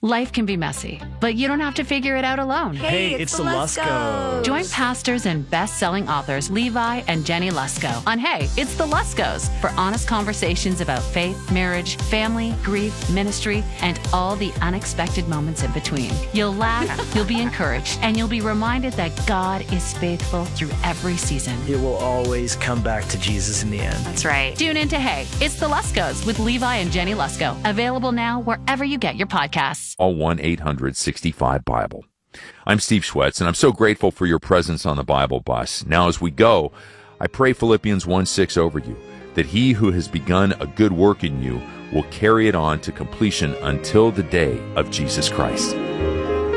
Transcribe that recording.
Life can be messy, but you don't have to figure it out alone. Hey, it's the Luskos. Join pastors and best-selling authors Levi and Jenny Lusko on Hey, It's the Luskos for honest conversations about faith, marriage, family, grief, ministry, and all the unexpected moments in between. You'll laugh, you'll be encouraged, and you'll be reminded that God is faithful through every season. It will always come back to Jesus in the end. That's right. Tune in to Hey, It's the Luskos with Levi and Jenny Lusko. Available now wherever you get your podcasts. Call 1-800-65-BIBLE. I'm Steve Schwetz, and I'm so grateful for your presence on the Bible bus. Now, as we go, I pray Philippians 1:6 over you, that he who has begun a good work in you will carry it on to completion until the day of Jesus Christ.